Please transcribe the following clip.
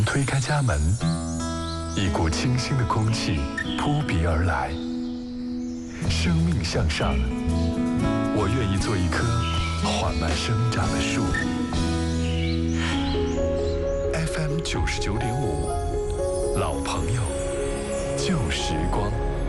推开家门，一股清新的空气扑鼻而来。生命向上，我愿意做一棵缓慢生长的树。FM 99.5，老朋友，旧时光。